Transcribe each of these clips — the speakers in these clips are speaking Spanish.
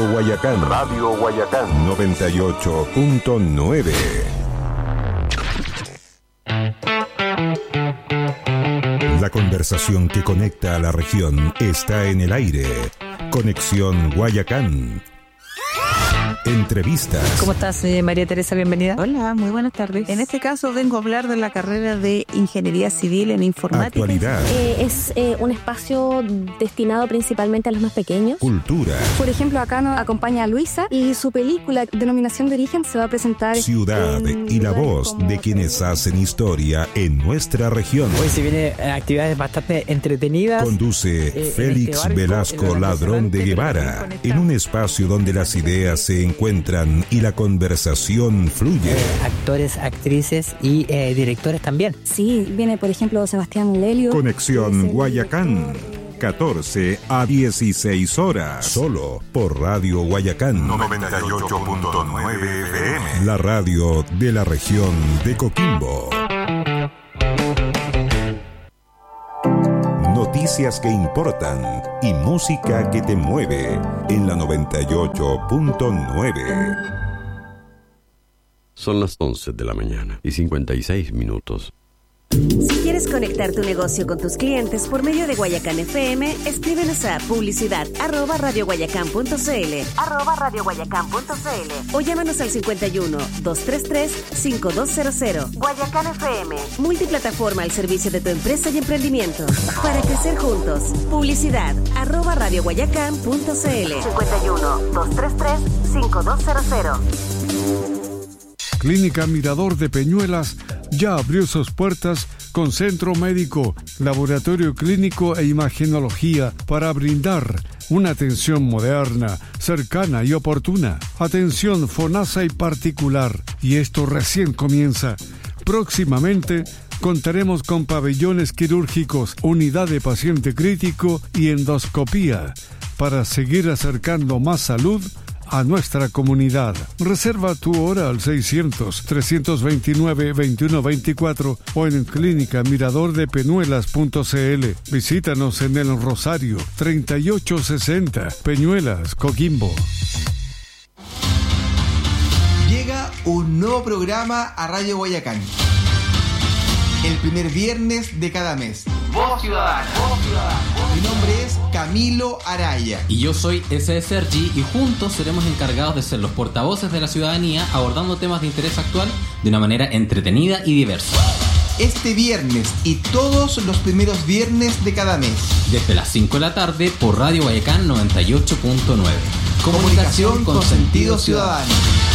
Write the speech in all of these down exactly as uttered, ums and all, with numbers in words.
Radio Guayacán. Radio Guayacán. noventa y ocho punto nueve. La conversación que conecta a la región está en el aire. Conexión Guayacán. Entrevistas. ¿Cómo estás, eh, María Teresa? Bienvenida. Hola, muy buenas tardes. En este caso vengo a hablar de la carrera de Ingeniería Civil en Informática. Actualidad. Eh, es eh, un espacio destinado principalmente a los más pequeños. Cultura. Por ejemplo, acá nos acompaña Luisa y su película Denominación de Origen se va a presentar. Ciudad y la voz de quienes hacen historia en nuestra región. Hoy se vienen actividades bastante entretenidas. Conduce eh, Félix este barco, Velasco Ladrón de Guevara, en un espacio donde las ideas se encuentran y la conversación fluye. Eh, actores, actrices y eh, directores también. Sí, viene por ejemplo Sebastián Lelio. Conexión Guayacán, catorce a dieciséis horas, solo por Radio Guayacán noventa y ocho punto nueve F M. La radio de la región de Coquimbo. Noticias que importan y música que te mueve en la noventa y ocho punto nueve. Son las once de la mañana y cincuenta y seis minutos. Si quieres conectar tu negocio con tus clientes por medio de Guayacán F M, escríbenos a publicidad arroba radioguayacán.cl arroba radioguayacán.cl o llámanos al cincuenta y uno, doscientos treinta y tres, cincuenta y dos cero cero. Guayacán F M, multiplataforma al servicio de tu empresa y emprendimiento. Para crecer juntos, publicidad arroba radioguayacán.cl cincuenta y uno, doscientos treinta y tres, cincuenta y dos cero cero. Clínica Mirador de Peñuelas ya abrió sus puertas con centro médico, laboratorio clínico e imagenología para brindar una atención moderna, cercana y oportuna. Atención FONASA y particular. Y esto recién comienza. Próximamente contaremos con pabellones quirúrgicos, unidad de paciente crítico y endoscopía para seguir acercando más salud a nuestra comunidad. Reserva tu hora al seiscientos, trescientos veintinueve, veintiuno veinticuatro o en clínica mirador de peñuelas punto c l. Visítanos en el Rosario treinta y ocho sesenta, Peñuelas, Coquimbo. Llega un nuevo programa a Radio Guayacán. El primer viernes de cada mes. Voz Ciudadana. Voz Ciudadana. Mi nombre es Camilo Araya. Y yo soy S S R G y juntos seremos encargados de ser los portavoces de la ciudadanía abordando temas de interés actual de una manera entretenida y diversa. Este viernes y todos los primeros viernes de cada mes. Desde las cinco de la tarde por Radio Guayacán noventa y ocho punto nueve. Comunicación con sentido ciudadano.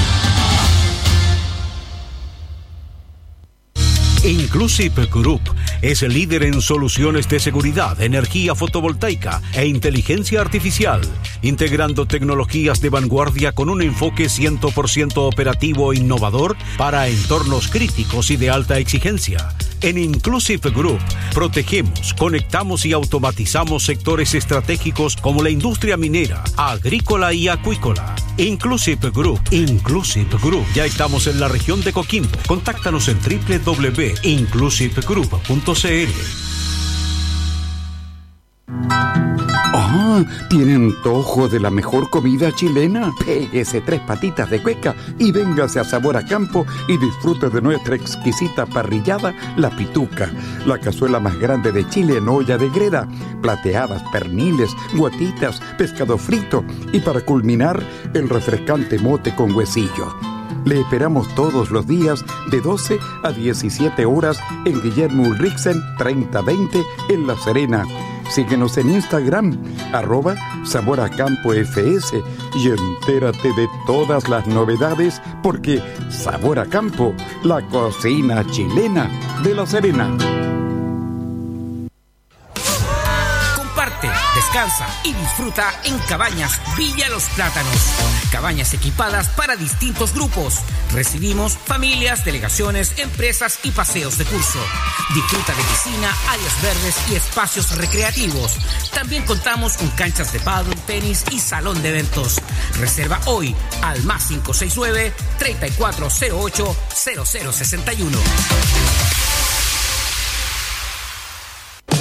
Inclusive Group es el líder en soluciones de seguridad, energía fotovoltaica e inteligencia artificial, integrando tecnologías de vanguardia con un enfoque cien por ciento operativo e innovador para entornos críticos y de alta exigencia. En Inclusive Group protegemos, conectamos y automatizamos sectores estratégicos como la industria minera, agrícola y acuícola. Inclusive Group, Inclusive Group. Ya estamos en la región de Coquimbo. Contáctanos en doble u doble u doble u punto inclusive group punto c l. Ah, ¿tiene antojo de la mejor comida chilena? Péguese tres patitas de cueca y véngase a Sabor a Campo y disfrute de nuestra exquisita parrillada, La Pituca, la cazuela más grande de Chile en olla de greda, plateadas, perniles, guatitas, pescado frito y para culminar, el refrescante mote con huesillo. Le esperamos todos los días de doce a diecisiete horas en Guillermo Ulrichsen treinta veinte en La Serena. Síguenos en Instagram, arroba Sabor a Campo F S y entérate de todas las novedades porque Sabor a Campo, la cocina chilena de La Serena. Descansa y disfruta en Cabañas Villa Los Plátanos. Cabañas equipadas para distintos grupos. Recibimos familias, delegaciones, empresas y paseos de curso. Disfruta de piscina, áreas verdes y espacios recreativos. También contamos con canchas de pádel, tenis y salón de eventos. Reserva hoy al más cinco seis nueve, treinta y cuatro cero ocho, cero cero sesenta y uno.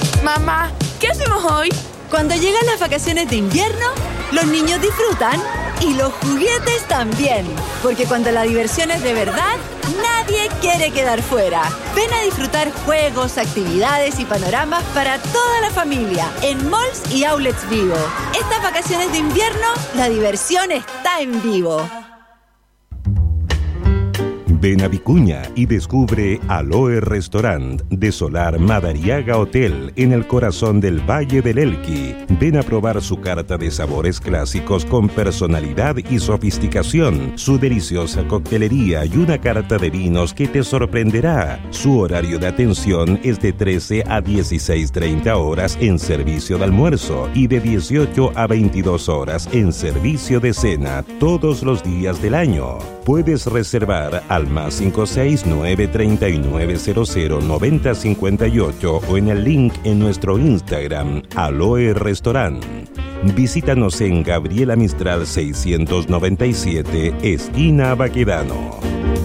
Mamá, ¿qué hacemos hoy? Cuando llegan las vacaciones de invierno, los niños disfrutan Y los juguetes también, porque cuando la diversión es de verdad, nadie quiere quedar fuera. Ven a disfrutar juegos, actividades y panoramas para toda la familia en malls y outlets Vivo. Estas vacaciones de invierno, la diversión está en Vivo. Ven a Vicuña y descubre Aloe Restaurant de Solar Madariaga Hotel en el corazón del Valle del Elqui. Ven a probar su carta de sabores clásicos con personalidad y sofisticación, su deliciosa coctelería y una carta de vinos que te sorprenderá. Su horario de atención es de trece a dieciséis treinta horas en servicio de almuerzo y de dieciocho a veintidós horas en servicio de cena todos los días del año. Puedes reservar al más cinco seis nueve tres nueve cero cero nueve cero cinco ocho o en el link en nuestro Instagram, Aloe Restaurant. Visítanos en Gabriela Mistral seiscientos noventa y siete, esquina Baquedano.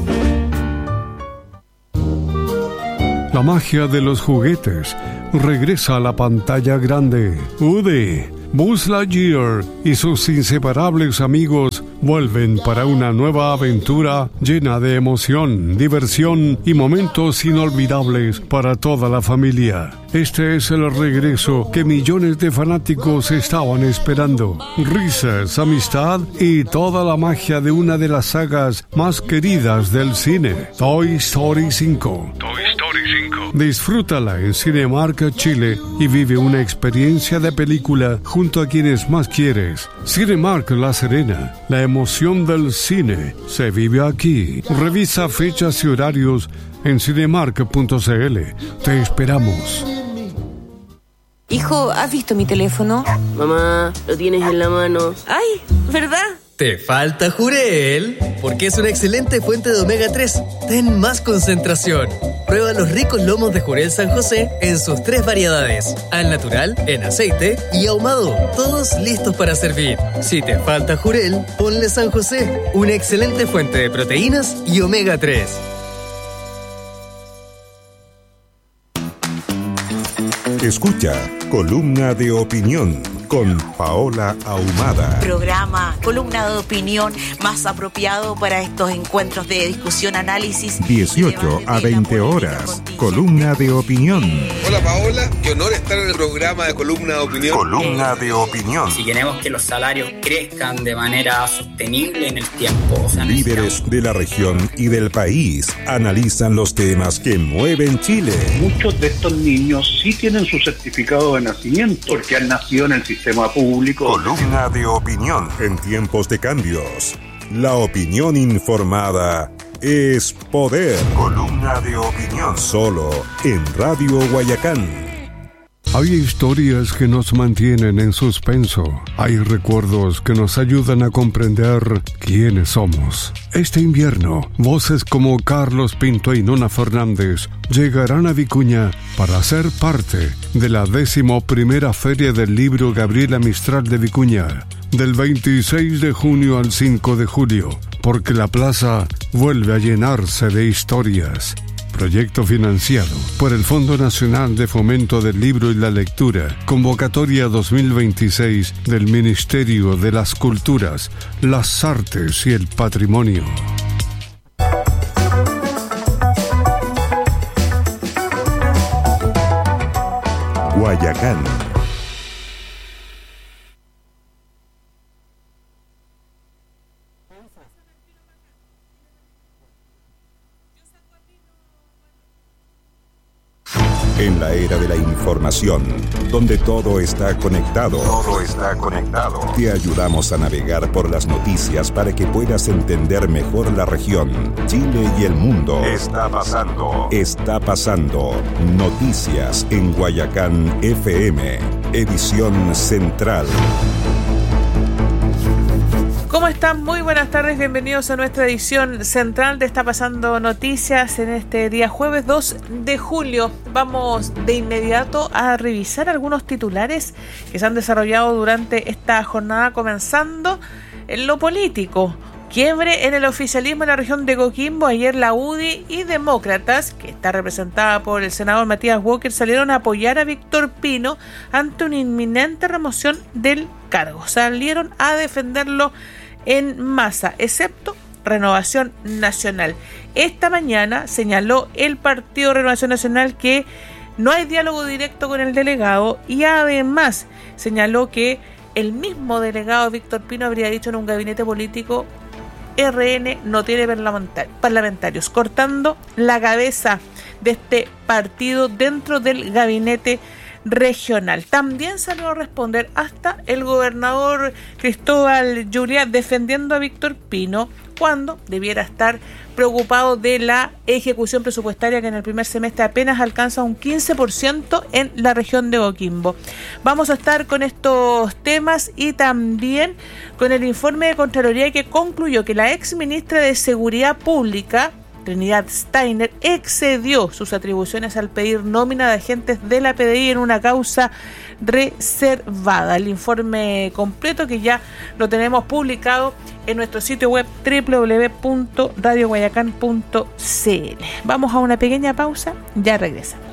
La magia de los juguetes regresa a la pantalla grande. Woody, Buzz Lightyear y sus inseparables amigos vuelven para una nueva aventura llena de emoción, diversión y momentos inolvidables para toda la familia. Este es el regreso que millones de fanáticos estaban esperando. Risas, amistad y toda la magia de una de las sagas más queridas del cine, Toy Story cinco. Toy Story cinco. Disfrútala en Cinemark Chile y vive una experiencia de película junto a quienes más quieres. Cinemark La Serena, la emoción del cine se vive aquí. Revisa fechas y horarios en cinemark punto c l. Te esperamos. Hijo, ¿has visto mi teléfono? Mamá, lo tienes en la mano. ¡Ay! ¿Verdad? Te falta Jurel, porque es una excelente fuente de omega tres. Ten más concentración. Prueba los ricos lomos de Jurel San José en sus tres variedades: al natural, en aceite y ahumado. Todos listos para servir. Si te falta Jurel, ponle San José, una excelente fuente de proteínas y omega tres. Escucha Columna de Opinión con Paola Ahumada. Programa, columna de opinión más apropiado para estos encuentros de discusión, análisis. dieciocho a veinte horas. Columna de Opinión. Hola Paola, qué honor estar en el programa de Columna de Opinión. Columna de Opinión. Si queremos que los salarios crezcan de manera sostenible en el tiempo. O sea, líderes de la región y del país analizan los temas que mueven Chile. Muchos de estos niños sí tienen su certificado de nacimiento porque han nacido en el sistema público. Columna de Opinión. En tiempos de cambios, la opinión informada es poder. Columna de Opinión. Solo en Radio Guayacán. Hay historias que nos mantienen en suspenso. Hay recuerdos que nos ayudan a comprender quiénes somos. Este invierno, voces como Carlos Pinto y Nona Fernández llegarán a Vicuña para ser parte de la décimo primera Feria del Libro Gabriela Mistral de Vicuña, del veintiséis de junio al cinco de julio, porque la plaza vuelve a llenarse de historias. Proyecto financiado por el Fondo Nacional de Fomento del Libro y la Lectura. Convocatoria dos mil veintiséis del Ministerio de las Culturas, las Artes y el Patrimonio. Guayacán. En la era de la información, donde todo está conectado, todo está conectado, te ayudamos a navegar por las noticias para que puedas entender mejor la región, Chile y el mundo. Está pasando. Está pasando. Noticias en Guayacán F M, edición central. ¿Cómo están? Muy buenas tardes, bienvenidos a nuestra edición central de Está Pasando Noticias en este día jueves dos de julio. Vamos de inmediato a revisar algunos titulares que se han desarrollado durante esta jornada, comenzando en lo político. Quiebre en el oficialismo en la región de Coquimbo. Ayer la U D I y Demócratas, que está representada por el senador Matías Walker, salieron a apoyar a Víctor Pino ante una inminente remoción del cargo. Salieron a defenderlo en masa, excepto Renovación Nacional. Esta mañana señaló el Partido Renovación Nacional que no hay diálogo directo con el delegado y además señaló que el mismo delegado Víctor Pino habría dicho en un gabinete político: R N no tiene parlamentarios, cortando la cabeza de este partido dentro del gabinete regional. También salió a responder hasta el gobernador Cristóbal Lluria defendiendo a Víctor Pino cuando debiera estar preocupado de la ejecución presupuestaria que en el primer semestre apenas alcanza un quince por ciento en la región de Coquimbo. Vamos a estar con estos temas y también con el informe de Contraloría que concluyó que la ex ministra de Seguridad Pública, Trinidad Steiner, excedió sus atribuciones al pedir nómina de agentes de la P D I en una causa reservada. El informe completo que ya lo tenemos publicado en nuestro sitio web doble u doble u doble u punto radio guayacán punto c l. Vamos a una pequeña pausa, ya regresamos.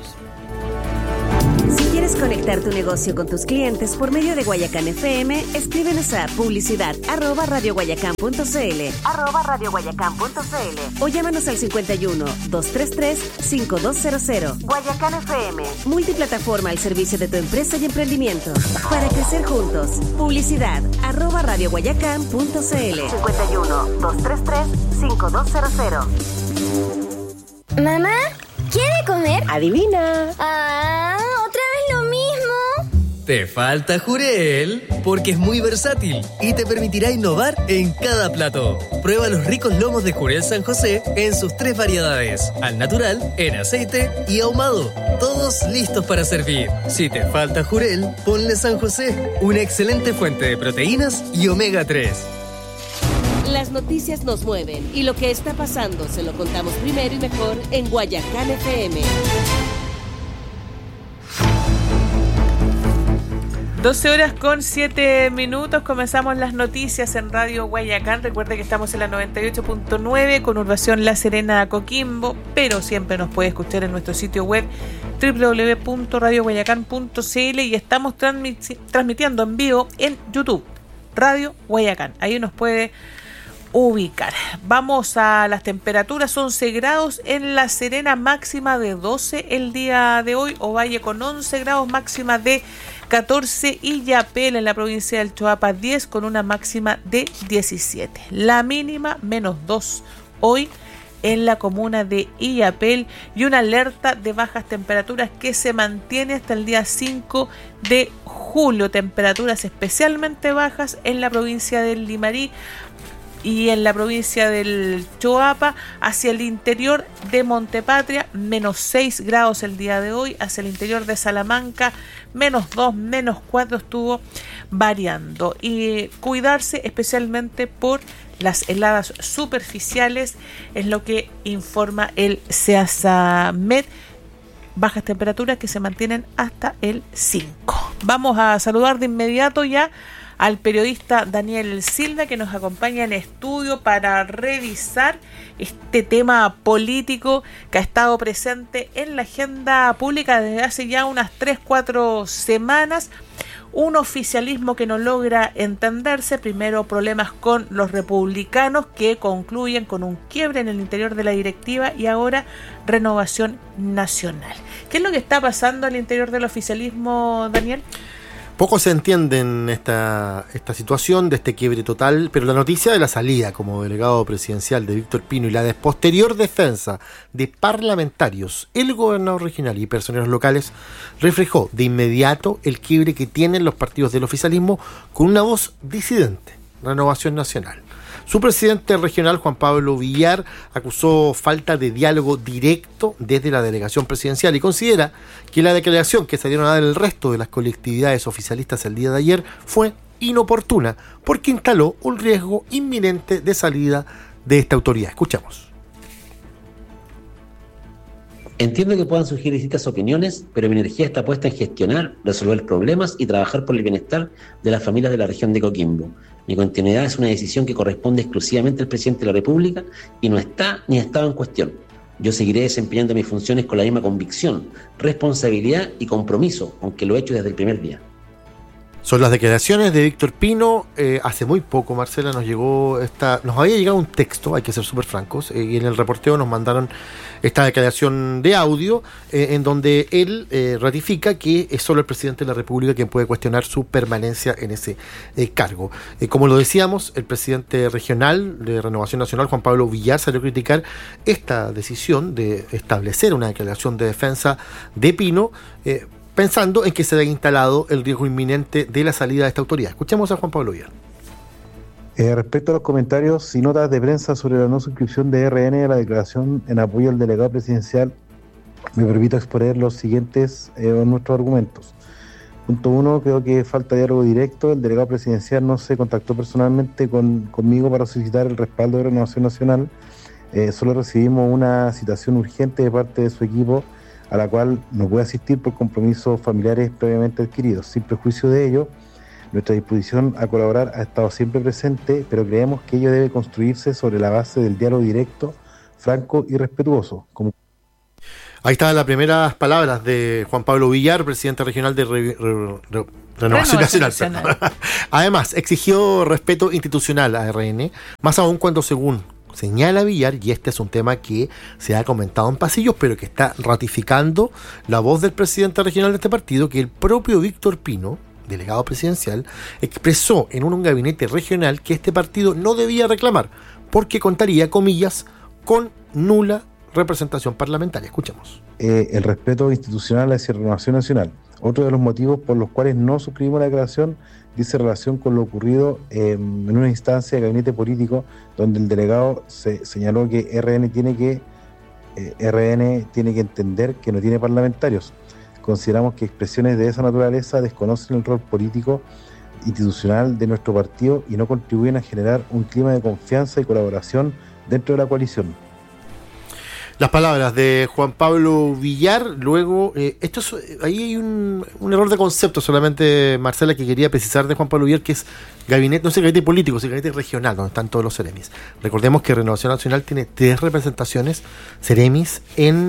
Si quieres conectar tu negocio con tus clientes por medio de Guayacán F M, escríbenos a publicidad arroba radioguayacán.cl arroba radioguayacán.cl o llámanos al cincuenta y uno, doscientos treinta y tres, cincuenta y dos cero cero. Guayacán F M, multiplataforma al servicio de tu empresa y emprendimiento. Para crecer juntos, publicidad arroba radioguayacán.cl cincuenta y uno, doscientos treinta y tres, cincuenta y dos cero cero. Mamá, ¿quiere comer? Adivina. Ah, otra vez lo mismo. Te falta Jurel, porque es muy versátil y te permitirá innovar en cada plato. Prueba los ricos lomos de Jurel San José en sus tres variedades: al natural, en aceite y ahumado. Todos listos para servir. Si te falta Jurel, ponle San José, una excelente fuente de proteínas y omega tres. Las noticias nos mueven y lo que está pasando se lo contamos primero y mejor en Guayacán F M. doce horas con siete minutos, comenzamos las noticias en Radio Guayacán. Recuerde que estamos en la noventa y ocho punto nueve, conurbación La Serena, Coquimbo, pero siempre nos puede escuchar en nuestro sitio web doble u doble u doble u punto radio guayacán punto c l y estamos transmiti- transmitiendo en vivo en YouTube, Radio Guayacán. Ahí nos puede ubicar. Vamos a las temperaturas: once grados en La Serena, máxima de doce el día de hoy. Ovalle con once grados, máxima de catorce, y Yapel en la provincia del Choapa diez con una máxima de diecisiete. La mínima menos dos hoy en la comuna de Illapel y una alerta de bajas temperaturas que se mantiene hasta el día cinco de julio. Temperaturas especialmente bajas en la provincia del Limarí y en la provincia del Choapa. Hacia el interior de Montepatria, menos seis grados el día de hoy. Hacia el interior de Salamanca, menos dos, menos cuatro estuvo variando. Y cuidarse especialmente por las heladas superficiales, es lo que informa el SEASAMED. Bajas temperaturas que se mantienen hasta el cinco. Vamos a saludar de inmediato ya al periodista Daniel Silva, que nos acompaña en estudio para revisar este tema político que ha estado presente en la agenda pública desde hace ya unas tres, cuatro semanas. Un oficialismo que no logra entenderse, primero problemas con los republicanos que concluyen con un quiebre en el interior de la directiva y ahora Renovación Nacional. ¿Qué es lo que está pasando al interior del oficialismo, Daniel? Poco se entiende en esta, esta situación de este quiebre total, pero la noticia de la salida como delegado presidencial de Víctor Pino y la de posterior defensa de parlamentarios, el gobernador regional y personeros locales reflejó de inmediato el quiebre que tienen los partidos del oficialismo con una voz disidente: Renovación Nacional. Su presidente regional, Juan Pablo Villar, acusó falta de diálogo directo desde la delegación presidencial y considera que la declaración que se dieron a dar el resto de las colectividades oficialistas el día de ayer fue inoportuna porque instaló un riesgo inminente de salida de esta autoridad. Escuchamos. Entiendo que puedan surgir distintas opiniones, pero mi energía está puesta en gestionar, resolver problemas y trabajar por el bienestar de las familias de la región de Coquimbo. Mi continuidad es una decisión que corresponde exclusivamente al presidente de la República y no está ni ha estado en cuestión. Yo seguiré desempeñando mis funciones con la misma convicción, responsabilidad y compromiso, aunque lo he hecho desde el primer día. Son las declaraciones de Víctor Pino. Eh, hace muy poco, Marcela, nos llegó esta, nos había llegado un texto, hay que ser súper francos, eh, y en el reporteo nos mandaron esta declaración de audio eh, en donde él eh, ratifica que es solo el presidente de la República quien puede cuestionar su permanencia en ese eh, cargo. Eh, como lo decíamos, el presidente regional de Renovación Nacional, Juan Pablo Villar, salió a criticar esta decisión de establecer una declaración de defensa de Pino, eh, pensando en que se ha instalado el riesgo inminente de la salida de esta autoridad. Escuchemos a Juan Pablo Villar. Eh, respecto a los comentarios y notas de prensa sobre la no suscripción de R N a la declaración en apoyo al delegado presidencial, me permito exponer los siguientes eh, nuestros argumentos. Punto uno, creo que falta diálogo directo. El delegado presidencial no se contactó personalmente con, conmigo para solicitar el respaldo de Renovación Nacional. Eh, solo recibimos una citación urgente de parte de su equipo, a la cual no puede asistir por compromisos familiares previamente adquiridos. Sin prejuicio de ello, nuestra disposición a colaborar ha estado siempre presente, pero creemos que ello debe construirse sobre la base del diálogo directo, franco y respetuoso. Como... Ahí están las primeras palabras de Juan Pablo Villar, presidente regional de Re- Re- Re- Renovación Nacional. Nacional. Además, exigió respeto institucional a R N, más aún cuando, según señala Villar, y este es un tema que se ha comentado en pasillos, pero que está ratificando la voz del presidente regional de este partido, que el propio Víctor Pino, delegado presidencial, expresó en un gabinete regional que este partido no debía reclamar, porque contaría, comillas, con nula representación parlamentaria. Escuchemos. Eh, el respeto institucional hacia Renovación Nacional. Otro de los motivos por los cuales no suscribimos la declaración dice relación con lo ocurrido eh, en una instancia de gabinete político donde el delegado se señaló que R N tiene que eh, R N tiene que entender que no tiene parlamentarios. Consideramos que expresiones de esa naturaleza desconocen el rol político institucional de nuestro partido y no contribuyen a generar un clima de confianza y colaboración dentro de la coalición. Las palabras de Juan Pablo Villar. Luego, eh, esto es, ahí hay un, un error de concepto solamente, Marcela, que quería precisar de Juan Pablo Villar, que es gabinete, no es el gabinete político, es el gabinete regional, donde están todos los seremis. Recordemos que Renovación Nacional tiene tres representaciones seremis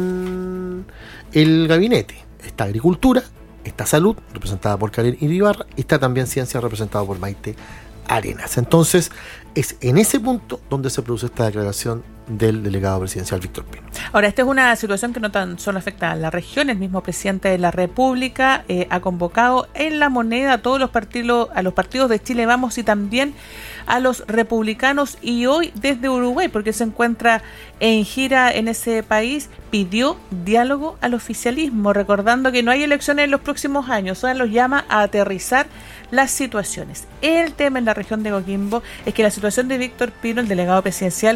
en el gabinete. Está Agricultura, está Salud, representada por Karen Iribarra, y está también Ciencia, representada por Maite Arenas. Entonces, es en ese punto donde se produce esta declaración del delegado presidencial Víctor Pino. Ahora, esta es una situación que no tan solo afecta a la región. El mismo presidente de la República eh, ha convocado en La Moneda a todos los partidos, a los partidos de Chile Vamos y también a los republicanos, y hoy desde Uruguay, porque se encuentra en gira en ese país, pidió diálogo al oficialismo, recordando que no hay elecciones en los próximos años. O sea, los llama a aterrizar las situaciones. El tema en la región de Coquimbo es que la situación de Víctor Pino, el delegado presidencial,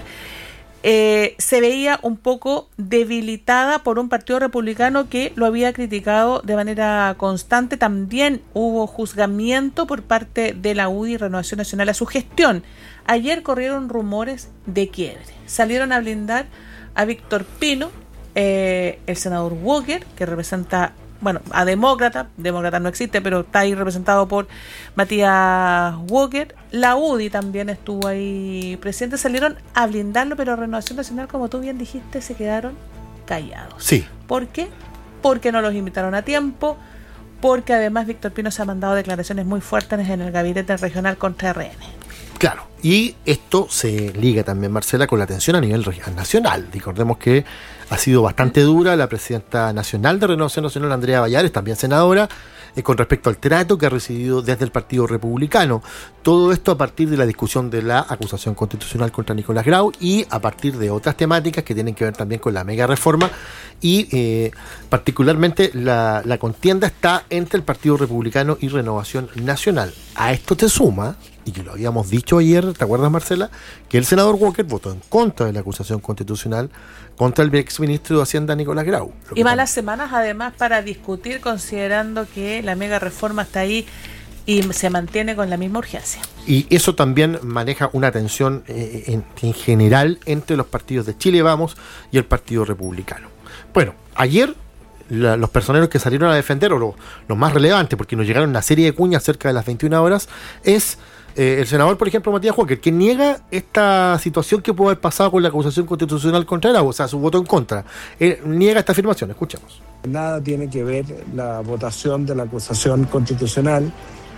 Eh, se veía un poco debilitada por un partido republicano que lo había criticado de manera constante. También hubo juzgamiento por parte de la U D I, Renovación Nacional, a su gestión. Ayer corrieron rumores de quiebre. Salieron a blindar a Víctor Pino, eh, el senador Walker, que representa, bueno, a Demócrata, Demócrata no existe, pero está ahí representado por Matías Walker. La U D I también estuvo ahí presente, salieron a blindarlo, pero Renovación Nacional, como tú bien dijiste, se quedaron callados. Sí. ¿Por qué? Porque no los invitaron a tiempo, porque además Víctor Pino se ha mandado declaraciones muy fuertes en el gabinete regional contra R N. Claro, y esto se liga también, Marcela, con la atención a nivel nacional. Recordemos que ha sido bastante dura la presidenta nacional de Renovación Nacional, Andrea Vallares, también senadora, eh, con respecto al trato que ha recibido desde el Partido Republicano. Todo esto a partir de la discusión de la acusación constitucional contra Nicolás Grau y a partir de otras temáticas que tienen que ver también con la mega reforma y eh, particularmente la, la contienda está entre el Partido Republicano y Renovación Nacional. A esto te suma, y que lo habíamos dicho ayer, ¿te acuerdas, Marcela?, que el senador Walker votó en contra de la acusación constitucional contra el exministro de Hacienda, Nicolás Grau. Y malas semanas además para discutir, considerando que la mega reforma está ahí y se mantiene con la misma urgencia. Y eso también maneja una tensión eh, en, en general entre los partidos de Chile Vamos y el Partido Republicano. Bueno, ayer la, los personeros que salieron a defender, o lo, los más relevantes, porque nos llegaron una serie de cuñas cerca de las veintiuna horas, es eh, el senador, por ejemplo, Matías Walker, que niega esta situación que pudo haber pasado con la acusación constitucional contra él, o sea, su voto en contra. Él niega esta afirmación, escuchemos. Nada tiene que ver la votación de la acusación constitucional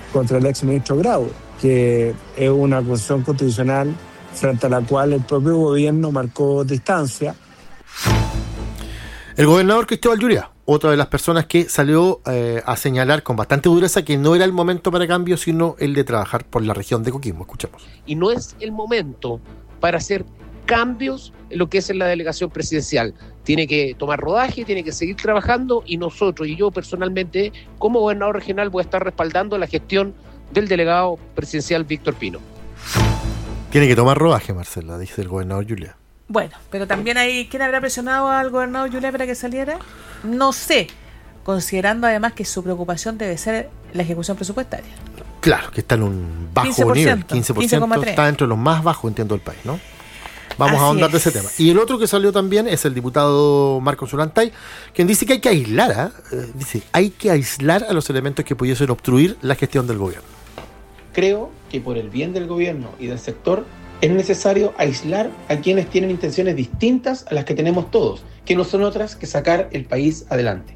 contra el exministro Grau, que es una acusación constitucional frente a la cual el propio gobierno marcó distancia. El gobernador Cristóbal Lluria, otra de las personas que salió eh, a señalar con bastante dureza que no era el momento para cambios, sino el de trabajar por la región de Coquimbo. Escuchemos. Y no es el momento para hacer cambios en lo que es en la delegación presidencial. Tiene que tomar rodaje, tiene que seguir trabajando, y nosotros, y yo personalmente, como gobernador regional, voy a estar respaldando la gestión del delegado presidencial Víctor Pino. Tiene que tomar rodaje, Marcela, dice el gobernador Lluria. Bueno, pero también hay, ¿quién habrá presionado al gobernador Lluria para que saliera? No sé, considerando además que su preocupación debe ser la ejecución presupuestaria. Claro, que está en un bajo quince por ciento, nivel, quince por ciento, quince coma tres. Está entre los más bajos, entiendo, del país, ¿no? Vamos Así a ahondar es. de ese tema. Y el otro que salió también es el diputado Marcos Zulantay, quien dice que hay que aislar, ¿eh? dice, hay que aislar a los elementos que pudiesen obstruir la gestión del gobierno. Creo que por el bien del gobierno y del sector es necesario aislar a quienes tienen intenciones distintas a las que tenemos todos, que no son otras que sacar el país adelante.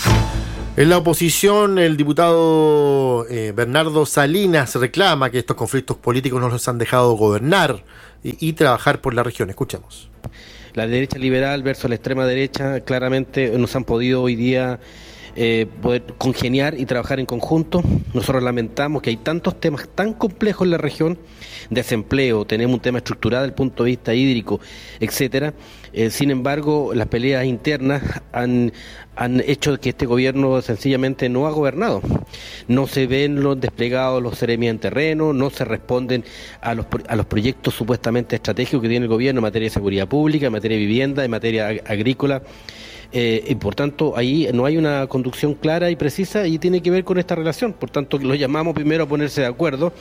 En la oposición, el diputado eh, Bernardo Salinas reclama que estos conflictos políticos no los han dejado gobernar y, y trabajar por la región. Escuchemos. La derecha liberal versus la extrema derecha claramente nos han podido hoy día eh, poder congeniar y trabajar en conjunto. Nosotros lamentamos que hay tantos temas tan complejos en la región, desempleo, tenemos un tema estructural desde el punto de vista hídrico, etcétera. Eh, sin embargo, las peleas internas han, han hecho que este gobierno sencillamente no ha gobernado. No se ven los desplegados los seremías en terreno, no se responden a los, a los proyectos supuestamente estratégicos que tiene el gobierno en materia de seguridad pública, en materia de vivienda, en materia ag- agrícola. Eh, y por tanto, ahí no hay una conducción clara y precisa y tiene que ver con esta relación. Por tanto, lo llamamos primero a ponerse de acuerdo.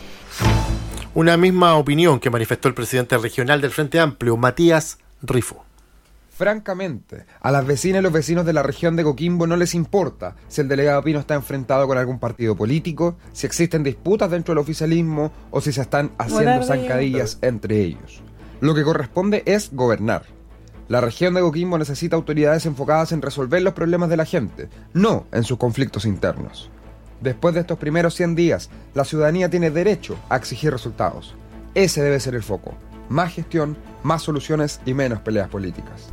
Una misma opinión que manifestó el presidente regional del Frente Amplio, Matías Rifo. Francamente, a las vecinas y los vecinos de la región de Coquimbo no les importa si el delegado Pino está enfrentado con algún partido político, si existen disputas dentro del oficialismo o si se están haciendo zancadillas entre ellos. Lo que corresponde es gobernar. La región de Coquimbo necesita autoridades enfocadas en resolver los problemas de la gente, no en sus conflictos internos. Después de estos primeros cien días, la ciudadanía tiene derecho a exigir resultados. Ese debe ser el foco. Más gestión, más soluciones y menos peleas políticas.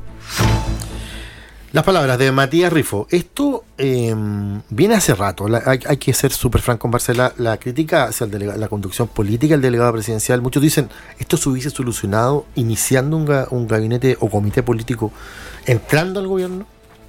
Las palabras de Matías Rifo. Esto eh, viene hace rato. La, hay, hay que ser súper franco, Marcela. La crítica hacia el delega, la conducción política del delegado presidencial, muchos dicen, esto se hubiese solucionado iniciando un, ga, un gabinete o comité político entrando al gobierno.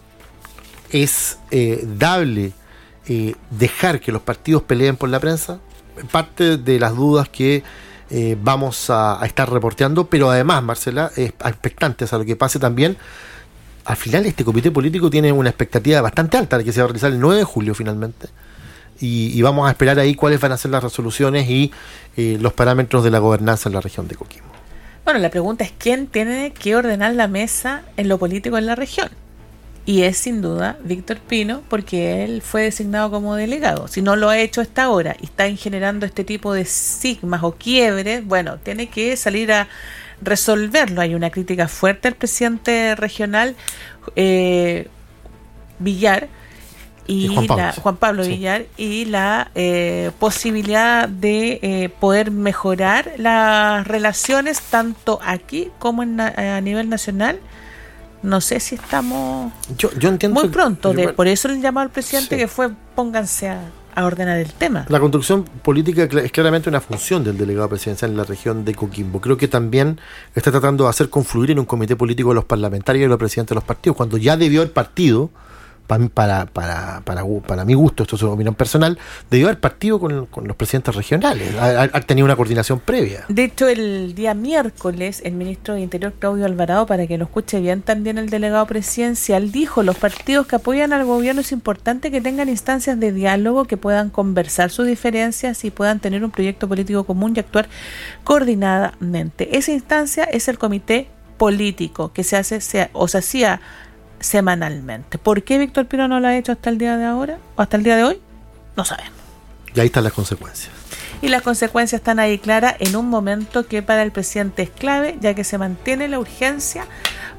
Es eh, dable eh, dejar que los partidos peleen por la prensa. Parte de las dudas que eh, vamos a, a estar reporteando, pero además, Marcela, es expectantes a lo que pase también. Al final este comité político tiene una expectativa bastante alta de que se va a realizar el nueve de julio finalmente, y, y vamos a esperar ahí cuáles van a ser las resoluciones y eh, los parámetros de la gobernanza en la región de Coquimbo. Bueno, la pregunta es quién tiene que ordenar la mesa en lo político en la región, y es sin duda Víctor Pino, porque él fue designado como delegado. Si no lo ha hecho hasta ahora y está generando este tipo de sigmas o quiebres, bueno, tiene que salir a resolverlo. Hay una crítica fuerte al presidente regional eh, Villar y, y Juan Pablo, la, sí. Juan Pablo sí. Villar y la eh, posibilidad de eh, poder mejorar las relaciones tanto aquí como en, a nivel nacional. No sé si estamos yo, yo entiendo muy pronto, que, de, igual, por eso el llamado al presidente sí. que fue pónganse a a ordenar el tema. La construcción política es claramente una función del delegado presidencial en la región de Coquimbo. Creo que también está tratando de hacer confluir en un comité político de los parlamentarios y los presidentes de los partidos, cuando ya debió haber partido, para, para, para, para, para mi gusto, esto es una opinión personal, debió haber partido con, con los presidentes regionales, ha, ha tenido una coordinación previa. De hecho, el día miércoles, el ministro de Interior, Claudio Alvarado, para que lo escuche bien también el delegado presidencial, dijo: los partidos que apoyan al gobierno es importante que tengan instancias de diálogo, que puedan conversar sus diferencias y puedan tener un proyecto político común y actuar coordinadamente. Esa instancia es el comité político que se hace se, o se hacía semanalmente. ¿Por qué Víctor Pino no lo ha hecho hasta el día de ahora o hasta el día de hoy? No sabemos. Y ahí están las consecuencias. Y las consecuencias están ahí claras en un momento que para el presidente es clave, ya que se mantiene la urgencia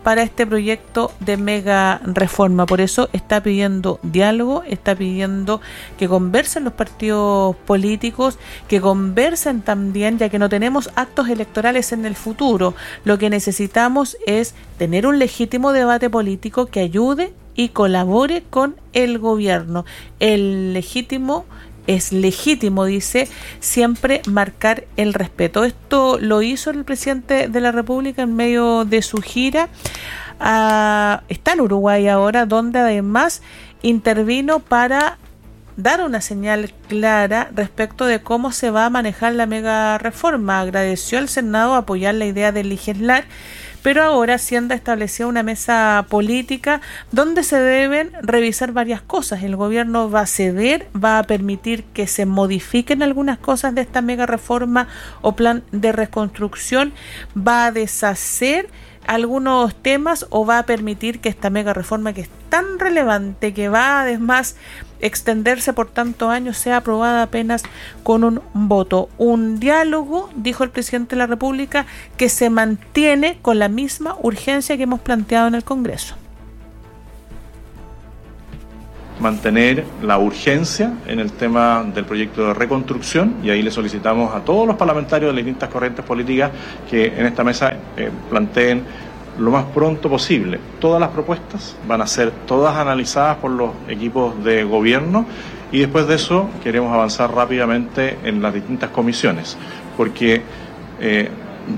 para este proyecto de mega reforma. Por eso está pidiendo diálogo, está pidiendo que conversen los partidos políticos, que conversen también, ya que no tenemos actos electorales en el futuro. Lo que necesitamos es tener un legítimo debate político que ayude y colabore con el gobierno. El legítimo es legítimo, dice, siempre marcar el respeto. Esto lo hizo el presidente de la República en medio de su gira. Uh, está en Uruguay ahora, donde además intervino para dar una señal clara respecto de cómo se va a manejar la mega reforma. Agradeció al Senado apoyar la idea de legislar, pero ahora Hacienda estableció una mesa política donde se deben revisar varias cosas. El gobierno va a ceder, va a permitir que se modifiquen algunas cosas de esta mega reforma o plan de reconstrucción, va a deshacer algunos temas o va a permitir que esta mega reforma, que es tan relevante, que va además extenderse por tantos años, sea aprobada apenas con un voto. Un diálogo, dijo el presidente de la República, que se mantiene con la misma urgencia que hemos planteado en el Congreso. Mantener la urgencia en el tema del proyecto de reconstrucción, y ahí le solicitamos a todos los parlamentarios de las distintas corrientes políticas que en esta mesa eh, planteen lo más pronto posible. Todas las propuestas van a ser todas analizadas por los equipos de gobierno y después de eso queremos avanzar rápidamente en las distintas comisiones, porque eh,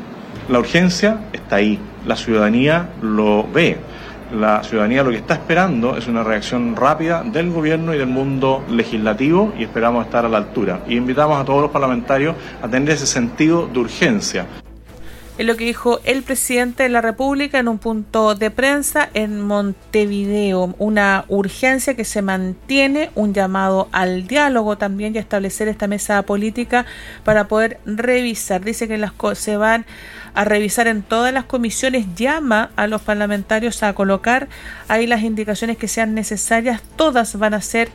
la urgencia está ahí, la ciudadanía lo ve. La ciudadanía lo que está esperando es una reacción rápida del gobierno y del mundo legislativo, y esperamos estar a la altura. Y invitamos a todos los parlamentarios a tener ese sentido de urgencia. Es lo que dijo el presidente de la República en un punto de prensa en Montevideo. Una urgencia que se mantiene, un llamado al diálogo también y a establecer esta mesa política para poder revisar. Dice que las cosas se van a revisar en todas las comisiones, llama a los parlamentarios a colocar ahí las indicaciones que sean necesarias, todas van a ser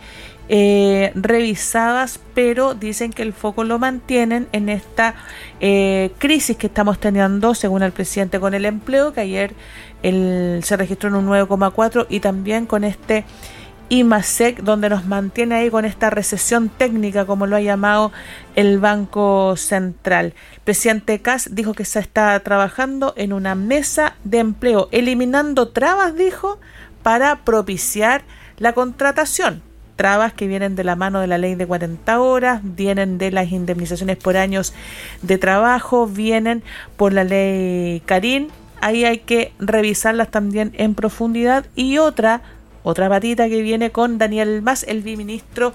eh, revisadas, pero dicen que el foco lo mantienen en esta eh, crisis que estamos teniendo, según el presidente, con el empleo, que ayer el, se registró en un nueve coma cuatro, y también con este IMASEC, donde nos mantiene ahí con esta recesión técnica, como lo ha llamado el Banco Central. El presidente Kast dijo que se está trabajando en una mesa de empleo, eliminando trabas, dijo, para propiciar la contratación. Trabas que vienen de la mano de la ley de cuarenta horas, vienen de las indemnizaciones por años de trabajo, vienen por la ley Carín. Ahí hay que revisarlas también en profundidad. Y otra Otra patita que viene con Daniel Mas, el viceministro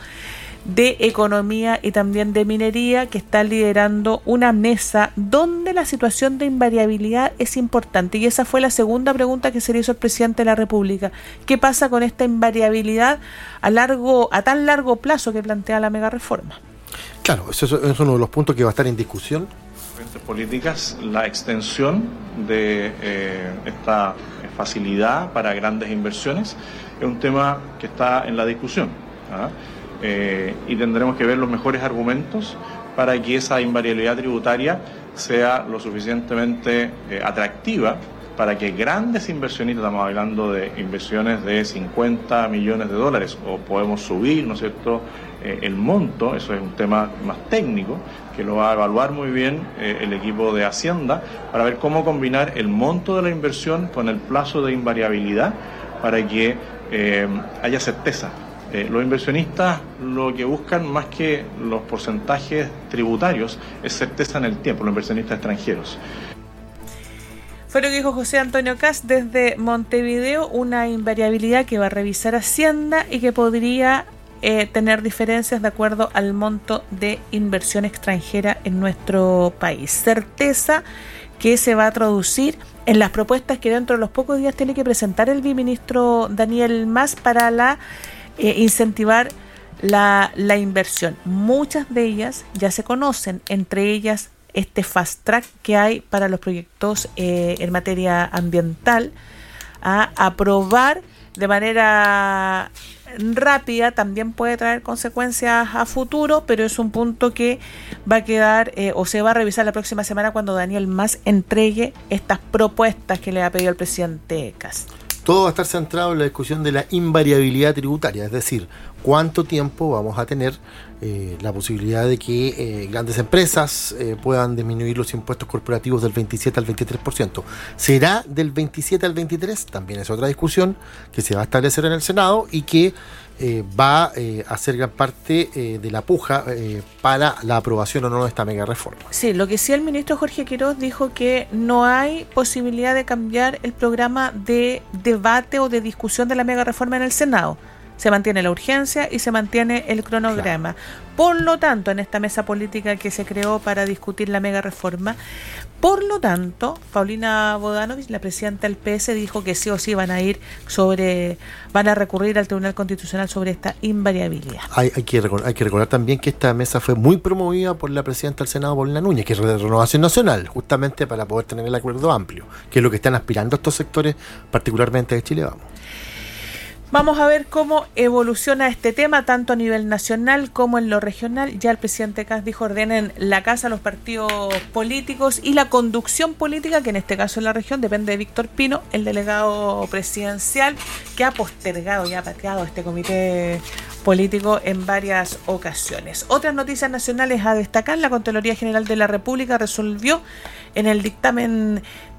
de Economía y también de Minería, que está liderando una mesa donde la situación de invariabilidad es importante. Y esa fue la segunda pregunta que se le hizo al presidente de la República. ¿Qué pasa con esta invariabilidad a largo, a tan largo plazo que plantea la mega reforma? Claro, eso es uno de los puntos que va a estar en discusión. Políticas, la extensión de eh, esta facilidad para grandes inversiones es un tema que está en la discusión, ¿ah? eh, y tendremos que ver los mejores argumentos para que esa invariabilidad tributaria sea lo suficientemente eh, atractiva para que grandes inversionistas, estamos hablando de inversiones de cincuenta millones de dólares, o podemos subir, ¿no es cierto?, eh, el monto, eso es un tema más técnico, que lo va a evaluar muy bien eh, el equipo de Hacienda, para ver cómo combinar el monto de la inversión con el plazo de invariabilidad, para que eh, haya certeza. Eh, los inversionistas lo que buscan, más que los porcentajes tributarios, es certeza en el tiempo, los inversionistas extranjeros. Fue lo que dijo José Antonio Kast desde Montevideo, una invariabilidad que va a revisar Hacienda y que podría eh, tener diferencias de acuerdo al monto de inversión extranjera en nuestro país. Certeza que se va a traducir en las propuestas que dentro de los pocos días tiene que presentar el viceministro Daniel Mas para la eh, incentivar la, la inversión. Muchas de ellas ya se conocen, entre ellas este fast track que hay para los proyectos eh, en materia ambiental, a aprobar de manera rápida también puede traer consecuencias a futuro, pero es un punto que va a quedar eh, o se va a revisar la próxima semana cuando Daniel Mas entregue estas propuestas que le ha pedido el presidente Kast. Todo va a estar centrado en la discusión de la invariabilidad tributaria, es decir, cuánto tiempo vamos a tener eh, la posibilidad de que eh, grandes empresas eh, puedan disminuir los impuestos corporativos del veintisiete al veintitrés por ciento. ¿Será del veintisiete al veintitrés? También es otra discusión que se va a establecer en el Senado y que eh, va eh, a ser gran parte eh, de la puja eh, para la aprobación o no de esta mega reforma. Sí, lo que sí el ministro Jorge Quiroz dijo que no hay posibilidad de cambiar el programa de debate o de discusión de la mega reforma en el Senado. Se mantiene la urgencia y se mantiene el cronograma. Claro. Por lo tanto, en esta mesa política que se creó para discutir la mega reforma, por lo tanto, Paulina Bodanovich, la presidenta del P S, dijo que sí o sí van a ir sobre, van a recurrir al Tribunal Constitucional sobre esta invariabilidad. Hay, hay, que, hay que recordar también que esta mesa fue muy promovida por la presidenta del Senado, Paulina Núñez, que es de Renovación Nacional, justamente para poder tener el acuerdo amplio, que es lo que están aspirando estos sectores, particularmente de Chile Vamos. Vamos a ver cómo evoluciona este tema, tanto a nivel nacional como en lo regional. Ya el presidente Kast dijo: ordenen la casa a los partidos políticos y la conducción política, que en este caso en la región depende de Víctor Pino, el delegado presidencial, que ha postergado y ha pateado este comité político en varias ocasiones. Otras noticias nacionales a destacar: la Contraloría General de la República resolvió en el dictamen